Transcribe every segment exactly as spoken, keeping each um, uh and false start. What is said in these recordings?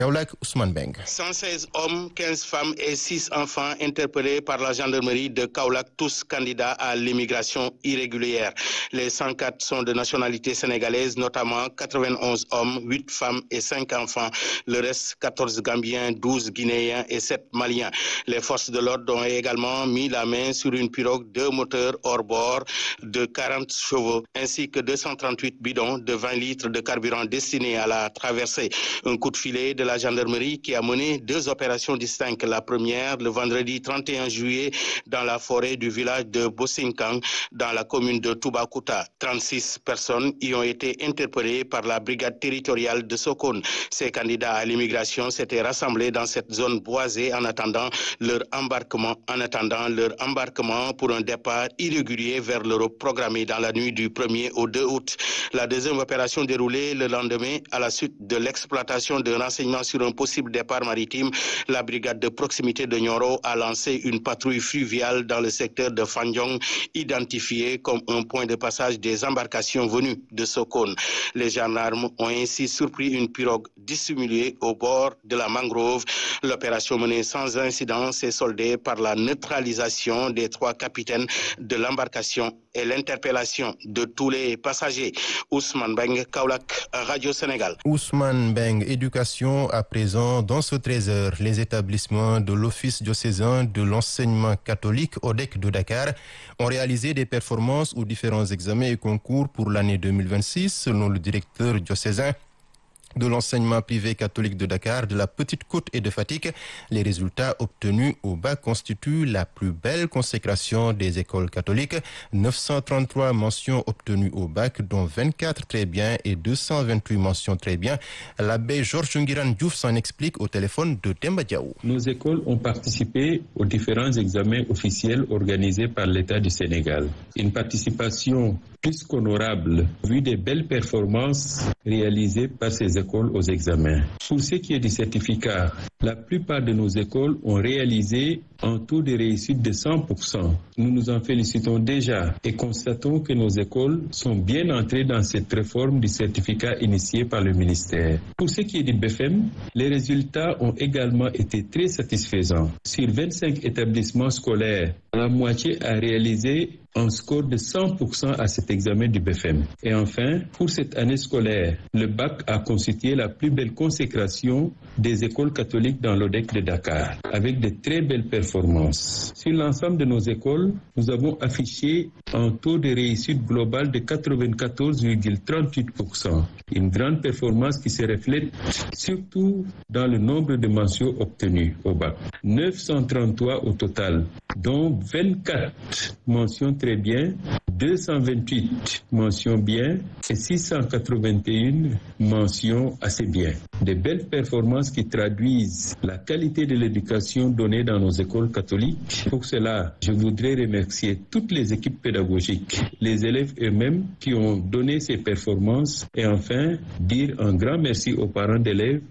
Kaolack, Ousmane Beng. cent seize hommes, quinze femmes et six enfants interpellés par la gendarmerie de Kaolack, tous candidats à l'immigration irrégulière. Les cent quatre sont de nationalité sénégalaise, notamment quatre-vingt-onze hommes, huit femmes et cinq enfants. Le reste, quatorze Gambiens, douze Guinéens et sept Maliens. Les forces de l'ordre ont également mis la main sur une pirogue, deux moteurs hors bord de quarante chevaux, ainsi que deux cent trente-huit bidons de vingt litres de carburant destinés à la traversée. Un coup de filet de la gendarmerie qui a mené deux opérations distinctes. La première, le vendredi trente et un juillet, dans la forêt du village de Bosinkang, dans la commune de Toubacouta. trente-six personnes y ont été interpellées par la brigade territoriale de Sokone. Ces candidats à l'immigration s'étaient rassemblés dans cette zone boisée en attendant leur embarquement, en attendant leur embarquement pour un départ irrégulier vers l'Europe programmé dans la nuit du premier au deux août. La deuxième opération déroulée le lendemain à la suite de l'exploitation de renseignements sur un possible départ maritime. La brigade de proximité de Nioro a lancé une patrouille fluviale dans le secteur de Fandjong, identifié comme un point de passage des embarcations venues de Sokone. Les gendarmes ont ainsi surpris une pirogue dissimulée au bord de la mangrove. L'opération menée sans incident s'est soldée par la neutralisation des trois capitaines de l'embarcation et l'interpellation de tous les passagers. Ousmane Beng, Kaolack, Radio Sénégal. Ousmane Beng, éducation à présent. Dans ce treize heures, les établissements de l'Office diocésain de l'enseignement catholique O D E C de Dakar ont réalisé des performances aux différents examens et concours pour l'année deux mille vingt-six, selon le directeur diocésain de l'enseignement privé catholique de Dakar, de la Petite Côte et de Fatick. Les résultats obtenus au bac constituent la plus belle consécration des écoles catholiques. neuf cent trente-trois mentions obtenues au bac, dont vingt-quatre très bien et deux cent vingt-huit mentions très bien. L'abbé Georges Nguiran Diouf s'en explique au téléphone de Demba Diaw. Nos écoles ont participé aux différents examens officiels organisés par l'État du Sénégal. Une participation plus qu'honorable, vu des belles performances réalisées par ces écoles aux examens. Pour ce qui est du certificat, la plupart de nos écoles ont réalisé un taux de réussite de cent pour cent. Nous nous en félicitons déjà et constatons que nos écoles sont bien entrées dans cette réforme du certificat initiée par le ministère. Pour ce qui est du B F M, les résultats ont également été très satisfaisants. Sur vingt-cinq établissements scolaires, la moitié a réalisé un score de cent pour cent à cet examen du B F M. Et enfin, pour cette année scolaire, le bac a constitué la plus belle consécration des écoles catholiques dans l'O D E C de Dakar, avec de très belles performances. Sur l'ensemble de nos écoles, nous avons affiché un taux de réussite global de quatre-vingt-quatorze virgule trente-huit pour cent. Une grande performance qui se reflète surtout dans le nombre de mentions obtenues au bac. neuf cent trente-trois au total, dont vingt-quatre mentions très bien, deux cent vingt-huit mentions bien et six cent quatre-vingt-un mentions assez bien. De belles performances qui traduisent la qualité de l'éducation donnée dans nos écoles catholiques. Pour cela, je voudrais remercier toutes les équipes pédagogiques, les élèves eux-mêmes qui ont donné ces performances et enfin dire un grand merci aux parents d'élèves.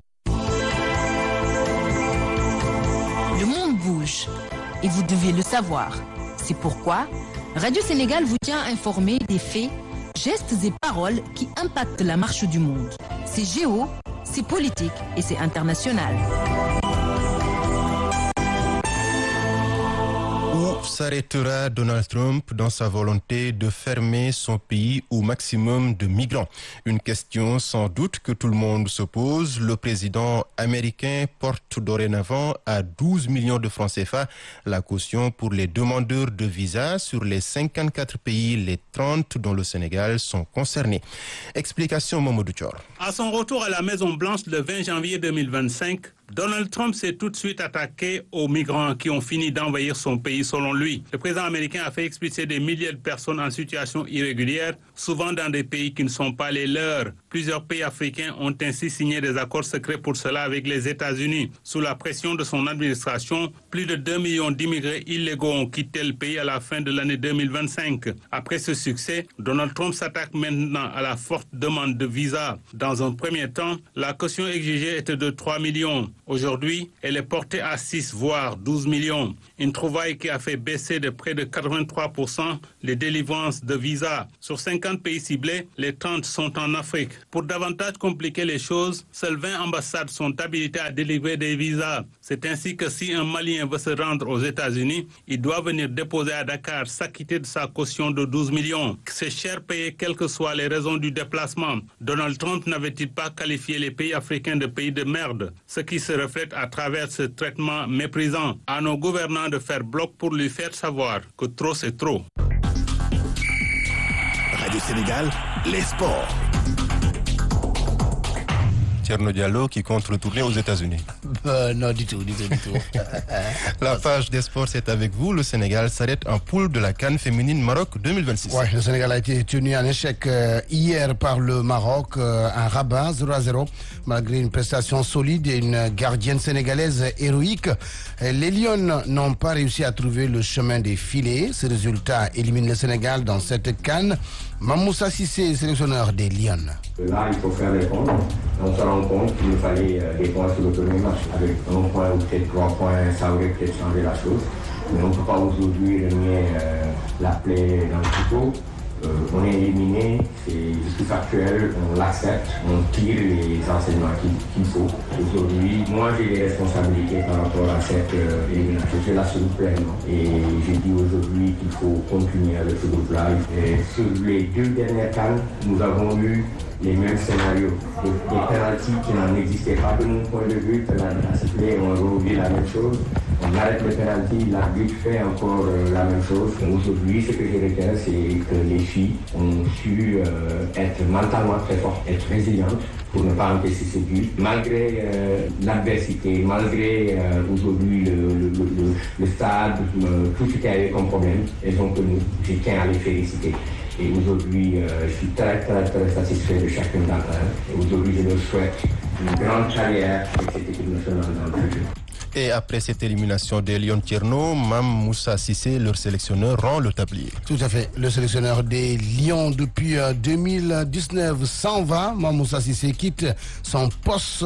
Le monde bouge et vous devez le savoir. C'est pourquoi Radio Sénégal vous tient informé des faits, gestes et paroles qui impactent la marche du monde. C'est géo, c'est politique et c'est international. Où s'arrêtera Donald Trump dans sa volonté de fermer son pays au maximum de migrants? Une question sans doute que tout le monde se pose. Le président américain porte dorénavant à douze millions de francs C F A la caution pour les demandeurs de visa sur les cinquante-quatre pays, les trente dont le Sénégal sont concernés. Explication Mamadou Thior. À son retour à la Maison-Blanche le vingt janvier deux mille vingt-cinq, Donald Trump s'est tout de suite attaqué aux migrants qui ont fini d'envahir son pays selon lui. Le président américain a fait expulser des milliers de personnes en situation irrégulière, souvent dans des pays qui ne sont pas les leurs. Plusieurs pays africains ont ainsi signé des accords secrets pour cela avec les États-Unis. Sous la pression de son administration, plus de deux millions d'immigrés illégaux ont quitté le pays à la fin de l'année deux mille vingt-cinq. Après ce succès, Donald Trump s'attaque maintenant à la forte demande de visa. Dans un premier temps, la caution exigée était de trois millions. Aujourd'hui, elle est portée à six voire douze millions. Une trouvaille qui a fait baisser de près de quatre-vingt-trois pour cent les délivrances de visas. Sur cinquante pays ciblés, les trente sont en Afrique. Pour davantage compliquer les choses, seules vingt ambassades sont habilitées à délivrer des visas. C'est ainsi que si un Malien veut se rendre aux États-Unis, il doit venir déposer à Dakar, s'acquitter de sa caution de douze millions. C'est cher payé quelles que soient les raisons du déplacement. Donald Trump n'avait-il pas qualifié les pays africains de pays de merde, ce qui se reflète à travers ce traitement méprisant. À nos gouvernants de faire bloc pour lui faire savoir que trop c'est trop. Radio Sénégal, les sports. Thierno Diallo qui compte retourner aux États-Unis. Euh, non, du tout, du tout, du tout. La page des sports, c'est avec vous. Le Sénégal s'arrête en poule de la CAN féminine Maroc deux mille vingt-six. Ouais, le Sénégal a été tenu en échec euh, hier par le Maroc, euh, un Rabat zéro à zéro. Malgré une prestation solide et une gardienne sénégalaise héroïque, les Lions n'ont pas réussi à trouver le chemin des filets. Ce résultat élimine le Sénégal dans cette CAN. Mamoussa Cissé, sélectionneur des Lions. Là, il faut faire des comptes. On se rend compte qu'il nous fallait euh, des points sur le premier match. Avec un point ou peut-être trois points, ça aurait peut-être changé la chose. Mais on ne peut pas aujourd'hui renier euh, la plaie dans le couteau. Euh, on est éliminé, c'est juste factuel, on l'accepte, on tire les enseignements qu'il, qu'il faut. Aujourd'hui, moi j'ai des responsabilités par rapport à cette euh, élimination, je l'assume pleinement. Et je dis aujourd'hui qu'il faut continuer avec ce groupe-là. Et sur les deux dernières cannes, nous avons eu les mêmes scénarios. Des, des penalties qui n'en existaient pas de mon point de vue, penalty à siffler, on revient la même chose. On arrête le penalty, l'arbitre fait encore euh, la même chose. Aujourd'hui, ce que je retiens, c'est que les filles ont su euh, être mentalement très fortes, être résilientes pour ne pas encaisser ces buts. Malgré euh, l'adversité, malgré euh, aujourd'hui le, le, le, le stade, euh, tout ce qu'il y avait comme problème, elles ont tenu. Je tiens à les féliciter. Et aujourd'hui, euh, je suis très, très, très satisfait de chacune d'entre elles. Et aujourd'hui, je leur souhaite une grande carrière avec cette équipe nationale dans le futur. Et après cette élimination des Lions Tierno, Mam Moussa Cissé, leur sélectionneur, rend le tablier. Tout à fait. Le sélectionneur des Lions depuis deux mille dix-neuf s'en va. Mam Moussa Cissé quitte son poste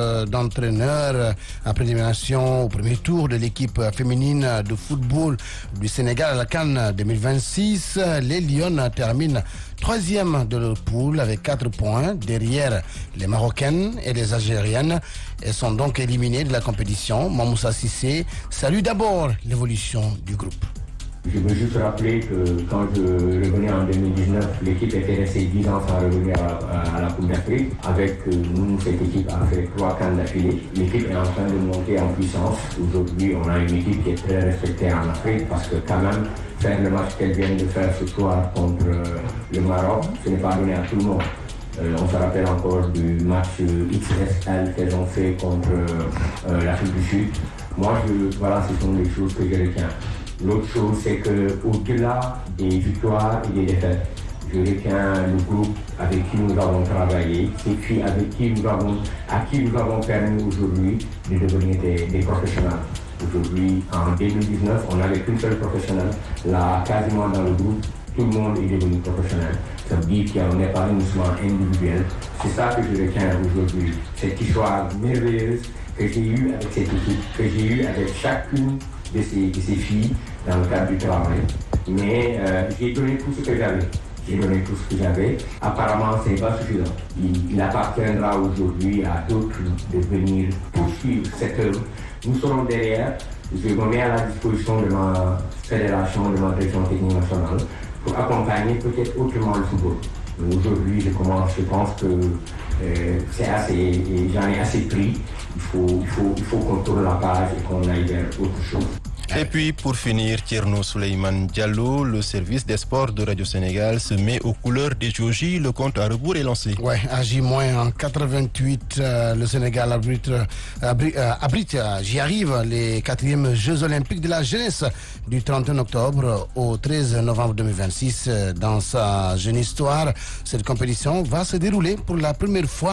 d'entraîneur après l'élimination au premier tour de l'équipe féminine de football du Sénégal à la CAN deux mille vingt-six. Les Lions terminent troisième de leur poule avec quatre points derrière les Marocaines et les Algériennes. Elles sont donc éliminées de la compétition. Mamoussa Cissé salue d'abord l'évolution du groupe. Je veux juste rappeler que quand je revenais en deux mille dix-neuf, l'équipe était restée dix ans sans revenir à, à, à la Coupe d'Afrique. Avec euh, nous, cette équipe a fait trois CAN d'affilée. L'équipe est en train de monter en puissance. Aujourd'hui, on a une équipe qui est très respectée en Afrique parce que quand même, faire le match qu'elle vient de faire ce soir contre euh, le Maroc, ce n'est pas donné à tout le monde. Euh, on se rappelle encore du match euh, X S L qu'elles ont fait contre euh, l'Afrique du Sud. Moi, je, voilà, ce sont les choses que je retiens. L'autre chose, c'est qu'au-delà des victoires et des défaites, je retiens le groupe avec qui nous avons travaillé, ces filles avec qui nous avons, à qui nous avons permis aujourd'hui de devenir des, des professionnels. Aujourd'hui, en deux mille dix-neuf, on n'avait qu'une seule professionnelle. Là, quasiment dans le groupe, tout le monde est devenu professionnel. Ça veut dire qu'il y a un épanouissement individuel. C'est ça que je retiens aujourd'hui. Cette histoire merveilleuse que j'ai eue avec cette équipe, que j'ai eue avec chacune de ces, de ces filles dans le cadre du travail. Mais euh, j'ai donné tout ce que j'avais. J'ai donné tout ce que j'avais. Apparemment, ce n'est pas suffisant. Il, il appartiendra aujourd'hui à d'autres de venir poursuivre cette œuvre. Nous serons derrière. Je me mets à la disposition de ma fédération, de ma direction technique nationale pour accompagner peut-être autrement le football. Mais aujourd'hui, je commence, je pense que euh, c'est assez, et j'en ai assez pris. Il faut, il faut, il faut qu'on tourne la page et qu'on aille vers autre chose. Et puis, pour finir, Thierno Souleymane Diallo, le service des sports de Radio Sénégal se met aux couleurs des J O J. Le compte à rebours est lancé. Ouais, à J- en quatre-vingt-huit, euh, le Sénégal abrite, abrite, euh, abrite euh, j'y arrive, les quatrièmes Jeux Olympiques de la jeunesse du trente et un octobre au treize novembre deux mille vingt-six. Dans sa jeune histoire, cette compétition va se dérouler pour la première fois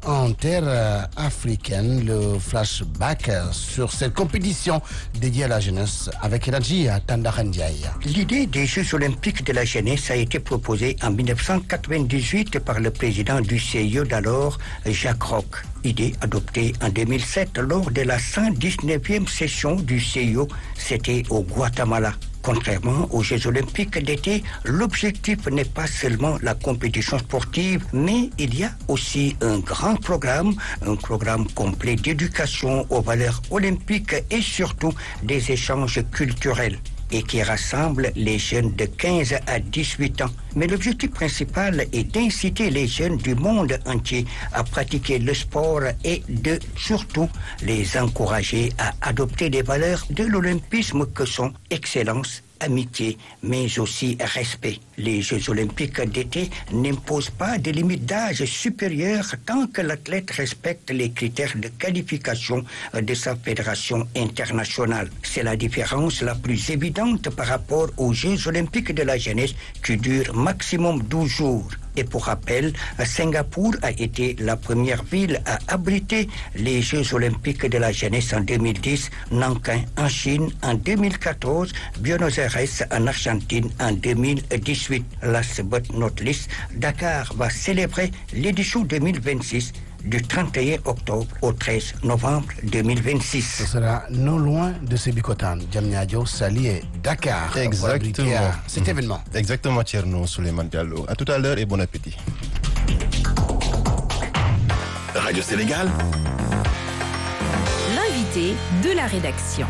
en terre africaine. Le flashback sur cette compétition dédiée à la jeunesse avec Radji Tandarandiaï. L'idée des Jeux olympiques de la jeunesse a été proposée en mille neuf cent quatre-vingt-dix-huit par le président du C I O d'alors, Jacques Roch. Idée adoptée en deux mille sept lors de la cent dix-neuvième session du C I O, c'était au Guatemala. Contrairement aux Jeux olympiques d'été, l'objectif n'est pas seulement la compétition sportive, mais il y a aussi un grand programme, un programme complet d'éducation aux valeurs olympiques et surtout des échanges culturels, et qui rassemble les jeunes de quinze à dix-huit ans. Mais l'objectif principal est d'inciter les jeunes du monde entier à pratiquer le sport et de surtout les encourager à adopter des valeurs de l'olympisme que sont excellence, amitié, mais aussi respect. Les Jeux olympiques d'été n'imposent pas de limite d'âge supérieure tant que l'athlète respecte les critères de qualification de sa fédération internationale. C'est la différence la plus évidente par rapport aux Jeux olympiques de la jeunesse qui durent maximum douze jours. Et pour rappel, Singapour a été la première ville à abriter les Jeux olympiques de la jeunesse en deux mille dix, Nankin en Chine en deux mille quatorze, Buenos Aires en Argentine en deux mille dix-huit. Last but not least, Dakar va célébrer l'édition deux mille vingt-six du trente et un octobre au treize novembre deux mille vingt-six. Ce sera non loin de Sébikotane, Diamniadio, Sali et Dakar. Exactement. Cet événement. Exactement, Tcherno Souleymane Diallo. À tout à l'heure et bon appétit. Radio Sénégal. L'invité de la rédaction.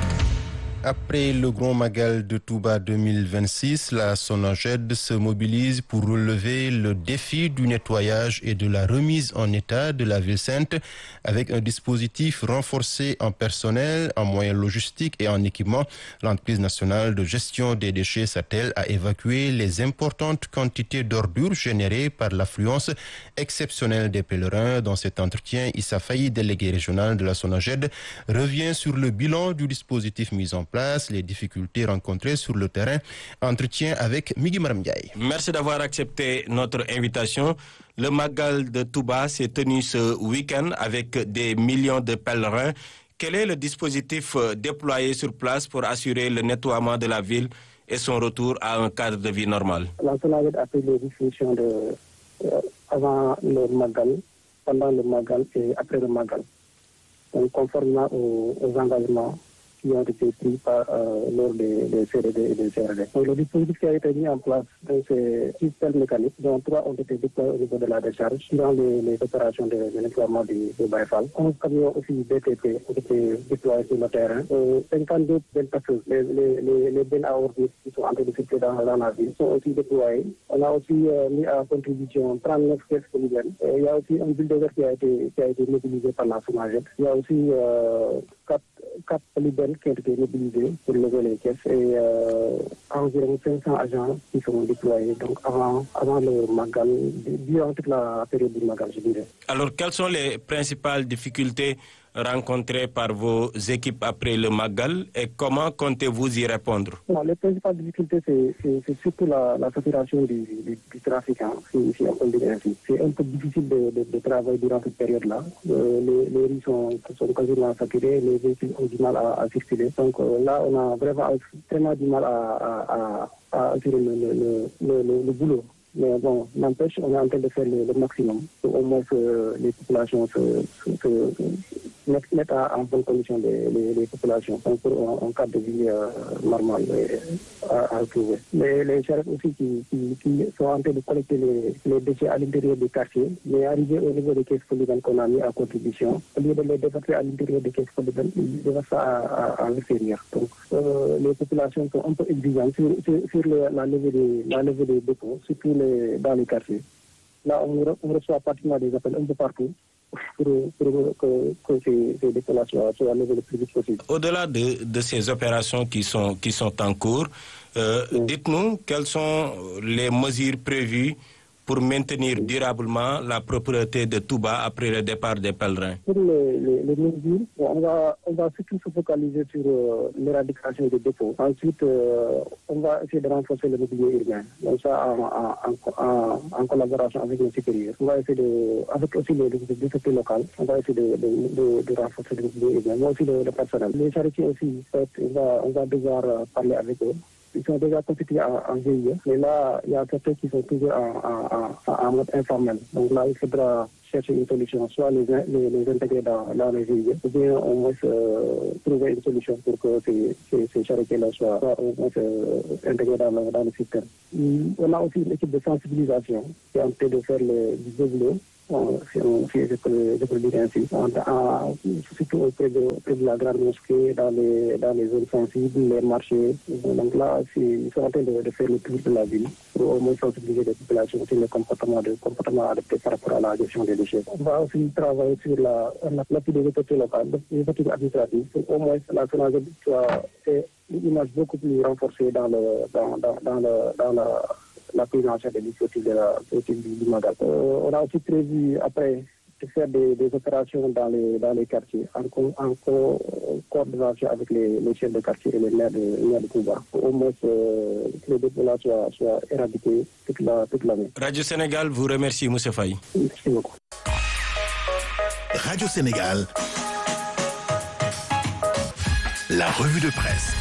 Après le Grand Magal de Touba deux mille vingt-six, la SONAGED se mobilise pour relever le défi du nettoyage et de la remise en état de la ville sainte avec un dispositif renforcé en personnel, en moyens logistiques et en équipement. L'entreprise nationale de gestion des déchets s'attelle à évacuer les importantes quantités d'ordures générées par l'affluence exceptionnelle des pèlerins. Dans cet entretien, Issa Faye, délégué régional de la SONAGED, revient sur le bilan du dispositif mis en place, les difficultés rencontrées sur le terrain. Entretien avec Migi Maram Ndiaye. Merci d'avoir accepté notre invitation. Le Magal de Touba s'est tenu ce week-end avec des millions de pèlerins. Quel est le dispositif déployé sur place pour assurer le nettoiement de la ville et son retour à un cadre de vie normal? La SONAGED a pris les dispositions de, euh, avant le Magal, pendant le Magal et après le Magal. Donc, conformément aux, aux engagements qui ont été pris par, euh, lors des, des C R D et des C R D. Donc, le dispositif qui a été mis en place, c'est six pelles mécaniques, dont trois ont été déployés au niveau de la décharge dans les, les opérations de, de nettoiement du, du Baïfal. onze camions aussi B T P ont été déployés sur le terrain. Euh, cinquante-deux belles passeuses, les, les, les, les bennes à ordures qui sont en train de circuler dans, dans la ville, sont aussi déployés. On a aussi euh, mis à contribution trente-neuf caisses polygènes. Il y a aussi un bulldozer qui a été, qui a été mobilisé par la SONAGED. Il y a aussi euh, quatre quatre polybènes qui ont été mobilisés pour lever les caisses et euh, environ cinq cents agents qui sont déployés donc avant, avant le Magal, durant toute la période du Magal, je dirais. Alors, quelles sont les principales difficultés rencontrées par vos équipes après le Magal et comment comptez-vous y répondre? Non, les principales difficultés, c'est surtout la, la saturation du, du, du trafic, hein, si, si on peut le dire ainsi. C'est un peu difficile de, de, de travailler durant cette période-là. Euh, les, les rues sont, sont quasiment saturées, les véhicules ont du mal à, à circuler. Donc euh, là, on a vraiment extrêmement du mal à, à, à, à assurer le, le, le, le, le boulot. Mais bon, n'empêche, on est en train de faire le, le maximum pour au moins que les populations se, se, se mettent, mettent en bonne condition les, les, les populations donc pour un, un cadre de vie euh, normal à, à trouver. Les, les charrettes aussi qui, qui, qui sont en train de collecter les, les déchets à l'intérieur des quartiers, mais arrivé au niveau des caisses polygènes qu'on a mis à contribution, au lieu de les déverser à l'intérieur des caisses polygènes, ils déversent ça à, à, à l'extérieur. Donc euh, les populations sont un peu exigeantes sur, sur, sur le, la levée des, la levée des dépôts, surtout les, dans les quartiers. Là, on, re, on reçoit pratiquement des appels un peu partout pour, pour que, que ces, ces dépôts-là soient, soient levés le plus vite possible. Au-delà de, de ces opérations qui sont, qui sont en cours, euh, oui. dites-nous quelles sont les mesures prévues pour maintenir durablement la propreté de Touba après le départ des pèlerins? Pour les, les, les mesures, on va, on va surtout se focaliser sur euh, l'éradication des dépôts. Ensuite, euh, on va essayer de renforcer le mobilier urbain. Donc ça, en, en, en, en collaboration avec nos supérieurs. On va essayer de, avec aussi les députés locaux, on va essayer de, de, de, de renforcer le mobilier urbain, mais aussi le, le personnel. Les charretiers aussi, on va, on va devoir parler avec eux. Ils sont déjà constitués en, en V I E, mais là, il y a certains qui sont toujours en, en, en, en mode informel. Donc là, il faudra chercher une solution, soit les, les, les intégrer dans, dans les V I E, ou bien au moins euh, trouver une solution pour que ces, ces, ces charretiers-là soient, soient au moins euh, intégrés dans le, dans le système. On a aussi une équipe de sensibilisation qui est en train de faire le, du boulot. Bon, si, on, si je, peux, je peux le dire ainsi, en, en, surtout auprès de, auprès de la grande mosquée, dans les, dans les zones sensibles, les marchés. Donc là, ils sont en train de, de faire le tour de la ville pour au moins sensibiliser les populations sur le comportement, de, comportement adapté par rapport à la gestion des déchets. On va aussi travailler sur la, l'appui des autorités locales, des autorités administratives, pour au moins la Sonaged soit une image beaucoup plus renforcée dans le, dans, dans, dans le, dans la, la prise en charge des dispositifs de la du Magal. Euh, on a aussi prévu après de faire des, des opérations dans les dans les quartiers en, co, en co, coordination avec les, les chefs de quartier et les maires de, les maires de Touba. Au moins euh, que les dépôts-là soient, soient éradiqués toute la toute l'année. Radio Sénégal vous remercie, Moussa Faye. Merci beaucoup. Radio Sénégal, la revue de presse.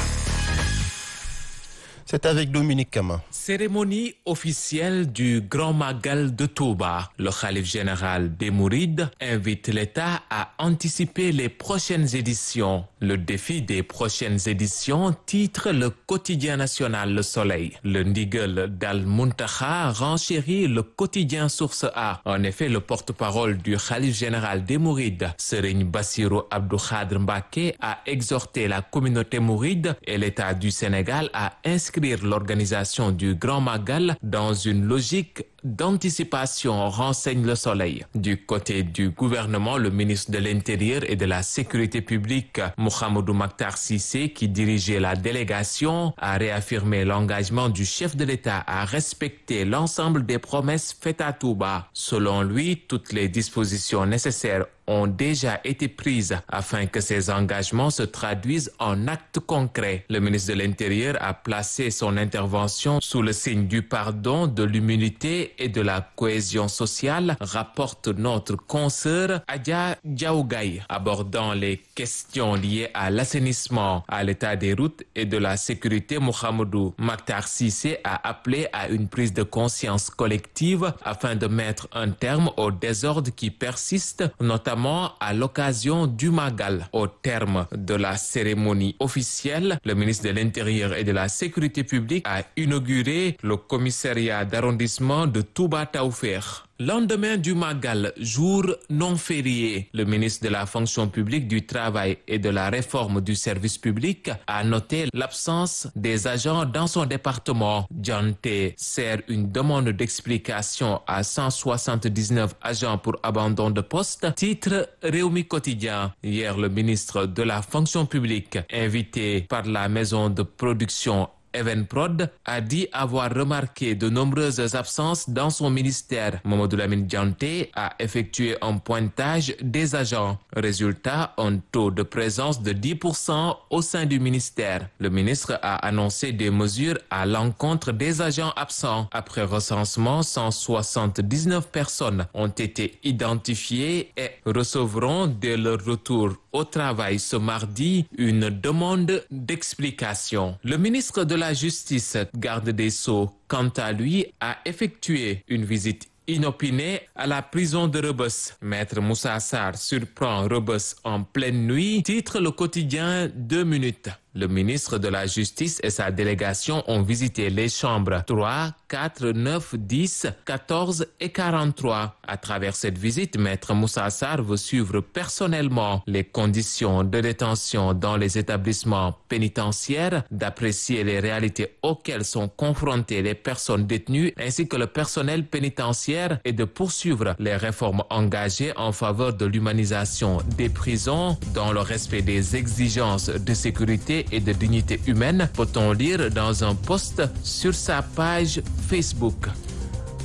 C'est avec Dominique Kama. Cérémonie officielle du Grand Magal de Touba. Le khalife général des Mourides invite l'État à anticiper les prochaines éditions. Le défi des prochaines éditions titre le quotidien national Le Soleil. Le Ndigal d'Al-Muntaha renchérit le quotidien Source A. En effet, le porte-parole du khalife général des Mourides, Serigne Bassirou Abdou Khadr Mbacké, a exhorté la communauté mouride et l'État du Sénégal à inscrire l'organisation du Grand Magal dans une logique d'anticipation, renseigne Le Soleil. Du côté du gouvernement, le ministre de l'Intérieur et de la Sécurité publique, Mouhamadou Makhtar Cissé, qui dirigeait la délégation, a réaffirmé l'engagement du chef de l'État à respecter l'ensemble des promesses faites à Touba. Selon lui, toutes les dispositions nécessaires ont déjà été prises afin que ces engagements se traduisent en actes concrets. Le ministre de l'Intérieur a placé son intervention sous le signe du pardon, de l'humilité et de la cohésion sociale, rapporte notre consoeur Adja Diaougaï, abordant les questions liées à l'assainissement, à l'état des routes et de la sécurité. Mouhamadou Makhtar Cissé a appelé à une prise de conscience collective afin de mettre un terme au désordre qui persiste, notamment à l'occasion du Magal. Au terme de la cérémonie officielle, le ministre de l'Intérieur et de la Sécurité publique a inauguré le commissariat d'arrondissement de Touba Taoufekh. Lendemain du Magal, jour non férié, le ministre de la Fonction publique, du Travail et de la Réforme du service public a noté l'absence des agents dans son département. Dianté sert une demande d'explication à cent soixante-dix-neuf agents pour abandon de poste, titre Réumi Quotidien. Hier, le ministre de la Fonction publique, invité par la maison de production Evenprod, a dit avoir remarqué de nombreuses absences dans son ministère. Mamadou Lamine Dianté a effectué un pointage des agents. Résultat, un taux de présence de dix pour cent au sein du ministère. Le ministre a annoncé des mesures à l'encontre des agents absents. Après recensement, cent soixante-dix-neuf personnes ont été identifiées et recevront dès leur retour au travail ce mardi une demande d'explication. Le ministre de la Justice, garde des Sceaux, quant à lui, a effectué une visite inopinée à la prison de Rebeuss. Maître Moussa Sarr surprend Rebeuss en pleine nuit, titre le quotidien Deux minutes. Le ministre de la Justice et sa délégation ont visité les chambres trois, quatre, neuf, dix, quatorze et quarante-trois. À travers cette visite, Maître Moussa Sarr veut suivre personnellement les conditions de détention dans les établissements pénitentiaires, d'apprécier les réalités auxquelles sont confrontées les personnes détenues ainsi que le personnel pénitentiaire et de poursuivre les réformes engagées en faveur de l'humanisation des prisons dans le respect des exigences de sécurité et de dignité humaine, peut-on lire dans un post sur sa page Facebook.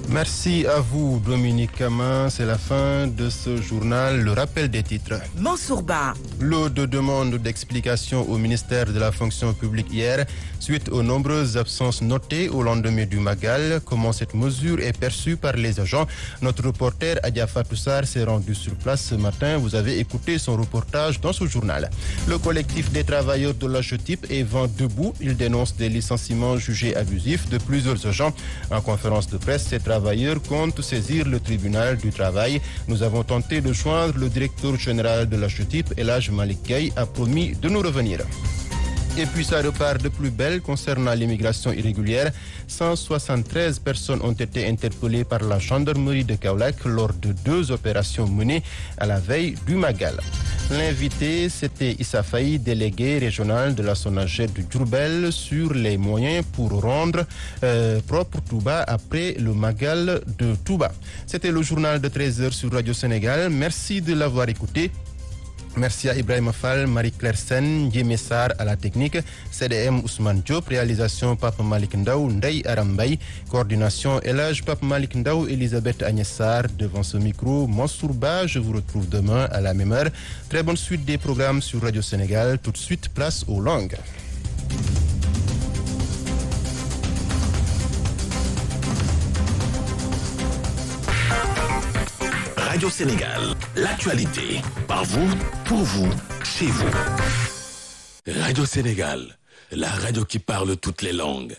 Merci à vous, Dominique Camin. C'est la fin de ce journal. Le rappel des titres. Mansourba. Lot de demandes d'explication au ministère de la fonction publique hier, suite aux nombreuses absences notées au lendemain du Magal. Comment cette mesure est perçue par les agents? Notre reporter Adia Fatoussar s'est rendu sur place ce matin. Vous avez écouté son reportage dans ce journal. Le collectif des travailleurs de l'A-G-T I P est vent debout. Il dénonce des licenciements jugés abusifs de plusieurs agents. En conférence de presse, ces travailleurs comptent saisir le tribunal du travail. Nous avons tenté de joindre le directeur général de l'A-G-T I P, Elhaj Malik Gueye, a promis de nous revenir. Et puis ça repart de plus belle concernant l'immigration irrégulière. cent soixante-treize personnes ont été interpellées par la gendarmerie de Kaolack lors de deux opérations menées à la veille du Magal. L'invité, c'était Issa Faye, délégué régional de la SONAGED du Diourbel, sur les moyens pour rendre euh, propre Touba après le Magal de Touba. C'était le journal de treize heures sur Radio Sénégal. Merci de l'avoir écouté. Merci à Ibrahim Fall, Marie-Claire Sen, Djemé Sarr à la technique, C D M Ousmane Diop, réalisation Pape Malik Ndaw, Ndeye Arambay, coordination Elhaj Pape Malik Ndaw, Elisabeth Agnès Sarr, devant ce micro, Mansour Ba. Je vous retrouve demain à la même heure. Très bonne suite des programmes sur Radio Sénégal. Tout de suite, place aux langues. Radio Sénégal, l'actualité, par vous, pour vous, chez vous. Radio Sénégal, la radio qui parle toutes les langues.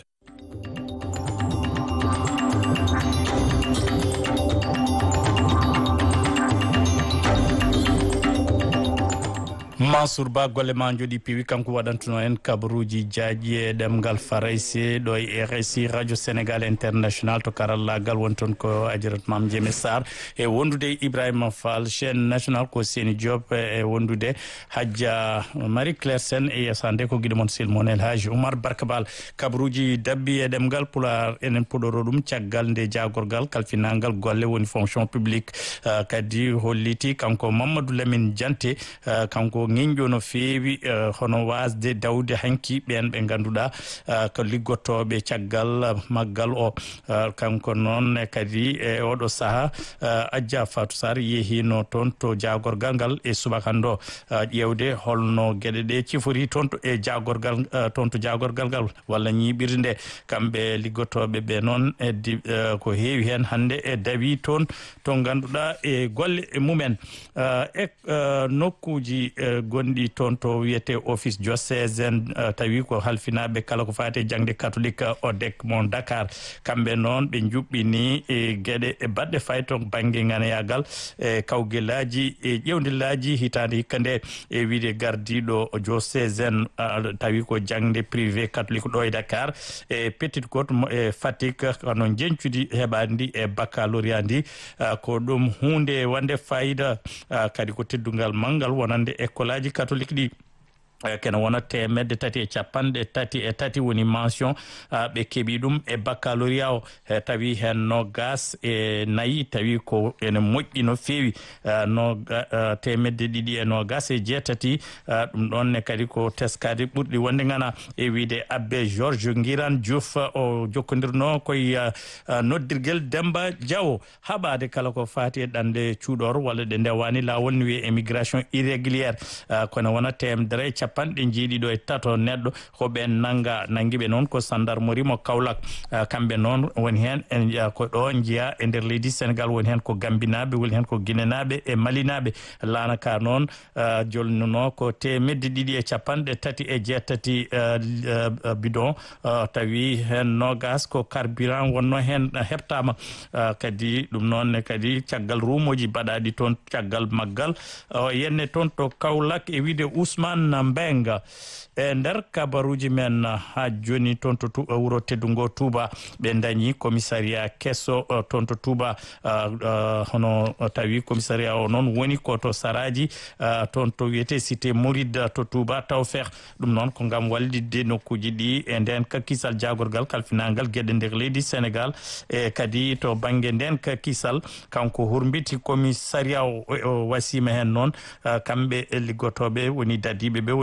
Mansour Ba golle ma jodi piwi kanko wadantuno en kabruji jaaji e demgal farayse do e R S I Radio Sénégal International to karallagal wonton ko ajirat mam Djemé Sarr e wondude Ibrahima Fall chaîne national ko Seni Diop e wondude Hadja Marie Claire Sen e yasande ko gidemon silmonel Haji Oumar Barkabal kabruji dabbi e demgal pular enen podoro dum tiaggal nde jagorgal kalfinangal golle woni fonction publique uh, kadi holliti kanko Mamadou Lamine Dianté uh, kanko nginjo no feewi uh, hono wasde dawde hanki ben be ganduda uh, ko liggotobe tiaggal maggal o uh, kanko non kadi e odo saha uh, Adja Fatou Sarr yehino ton to jagorgal gal e subakando uh, yewde holno gede de cifori ton to e jagorgal uh, ton to jagorgal gal walla nyibirde kambe liggotobe be non e di, uh, ko heewi hen hande e dawi ton to ganduda e golle e mumen uh, e uh, nokkuji uh, gondi ton to wiete office diocésaine uh, tawi ko halfinabe kala ko faate jangde catholique uh, o dek mon Dakar kambe non be jubbini e gede e badde fayton bangi nganayagal e kawgelaji e jewdilaji hitande kande e wiide gardido diocésaine uh, tawi ko jangde privé catholique do e Dakar e petite côte e Fatick kono jencudi hebandi e baccalauréat ndi uh, ko dum hunde wande fayda uh, kadi ko teddungal mangal wonande école aji catholique ɗi kena wona temedde tati e capanɗe tati e tati woni mention ɓe keeɓi ɗum e baccalauréat o tawi hen no gas e nayyi tawi ko ene moƴƴi no feewi no temedde ɗiɗi e no gas e jeetati ɗum ɗon ne kadi ko teskade ɓurɗi wonde gana e wiide abbé Georges Guiran Diouf o jokkodirno koye noddirguel Demba Diawo haɓade kala ko fati e ɗande cuuɗor walla ɗe ndewani lawol ni wiye émigration irrégulière kono wona temdere panɗe jiiɗiɗo e tato neɗɗo ko ɓen nanga nanguiɓe noon ko gendarmerie mo Kaolack uh, kamɓe noon woni hen en ko ɗo jiiya e nder leydi Sénégal woni hen ko gambinaɓe woni hen ko guinenaɓe e malinaɓe lanaka noon uh, jolnuno ko temedde ɗiɗi e capanɗe tati e jeetati uh, uh, bidon uh, tawi hen nogas ko carburant wonno hen uh, heɓtama uh, kadi ɗum noon kadi caggal rumoji baɗaɗi toon caggal maggal uh, yenne toon to Kaolack e wiide Ousmane Benga e nder kabaruji men ha joni toon to wuro teddungo Touba ɓe dañi commissariat kesso uh, toon to Touba uh, uh, hono uh, tawi commissariat o noon woni ko to Saraji uh, toon to wiyete cité Mouride to Touba Tawfekh ɗum noon ko gam wallidde nokkuji ɗi e nden ka kisal jagorgal kalfinangal gueɗe nder leydi Sénégal e kadi to banggue nden ka kisal kanko hurmbiti commissariat o, o wasima hen noon uh, kamɓe liggotoɓe woni dadiɓe ɓe woni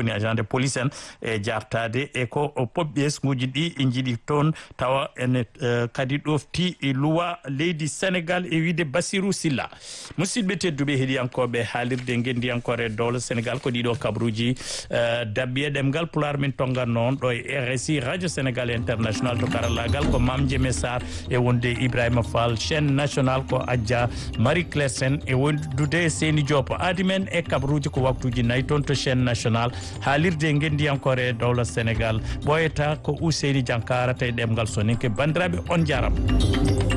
woni agent de police en e jartade e ko pobɓesguji ɗi e jiiɗi toon tawa ene kadi ɗofti e luwa leydi Sénégal e wiide Bassirou Silla. musidɓe tedduɓe heeɗiyankoɓe haalirde gendiyankore dowle Sénégal ko ɗiɗo kabruji dabbi e ɗemgal pular min tongan noon ɗo e R S I radio Sénégal international to karallagal ko Mame Djeme Sarr e wonde Ibrahima Fall chaîne nationale ko Adja Marie Claire Sène e wondude Seni Diop aadi men e kabruji ko waktuji nayyi toon to chaîne nationale haalirde gendiyankore dowle Sénégal ɓoyata ko Ouseyni Diankara tawi ɗemgal soninke bandiraɓe on jarama.